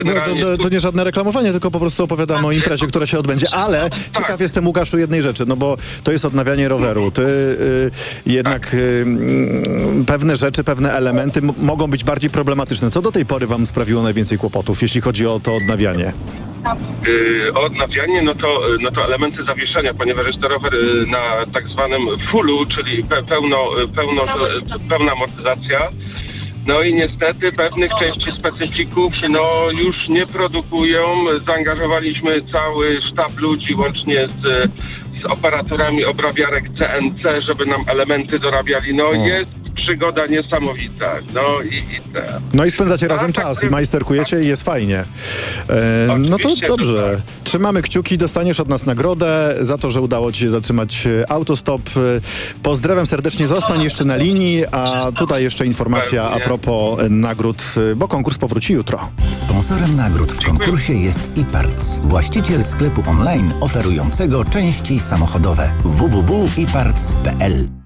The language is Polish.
To nie żadne reklamowanie, tylko po prostu opowiadamy o imprezie, która się odbędzie. Ale ciekaw jestem, Łukaszu, jednej rzeczy, no bo to jest odnawianie roweru. Jednak pewne rzeczy, pewne elementy mogą być bardziej problematyczne. Co do tej pory wam sprawiło najwięcej kłopotów, jeśli chodzi o to odnawianie? Odnawianie, no to elementy zawieszenia, ponieważ jest to rower na tak zwanym fullu, czyli pełna amortyzacja. No i niestety pewnych części specyfików już nie produkują. Zaangażowaliśmy cały sztab ludzi łącznie z operatorami obrabiarek CNC, żeby nam elementy dorabiali. Jest przygoda niesamowita. No i spędzacie razem czas i majsterkujecie i jest fajnie. No to dobrze. Trzymamy kciuki, dostaniesz od nas nagrodę za to, że udało ci się zatrzymać autostop. Pozdrawiam serdecznie, zostań jeszcze na linii, a tutaj jeszcze informacja a propos nagród, bo konkurs powróci jutro. Sponsorem nagród w konkursie jest iParts, właściciel sklepu online oferującego części samochodowe www.iparts.pl.